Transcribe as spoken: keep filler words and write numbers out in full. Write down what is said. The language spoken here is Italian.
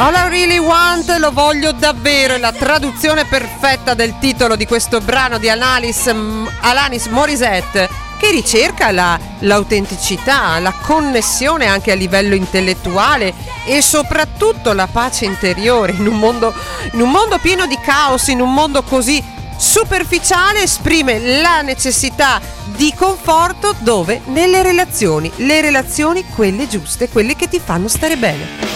All I Really Want, lo voglio davvero, è la traduzione perfetta del titolo di questo brano di Alanis, Alanis Morissette, che ricerca la, l'autenticità, la connessione anche a livello intellettuale e soprattutto la pace interiore in un mondo, in un mondo pieno di caos, in un mondo così superficiale. Esprime la necessità di conforto dove? Nelle relazioni, le relazioni quelle giuste, quelle che ti fanno stare bene.